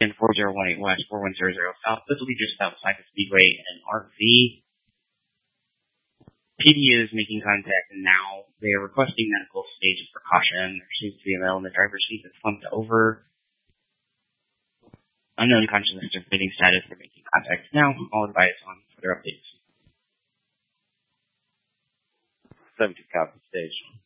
in 4018 West, 4100 South. This will be just outside the Speedway and RV. PD is making contact now. They are requesting medical stage of precaution. There seems to be a male in the driver's seat that's slumped over. Unknown consciousness or breathing status. They're making contact now. I'll advise on further updates. 70 copy stage.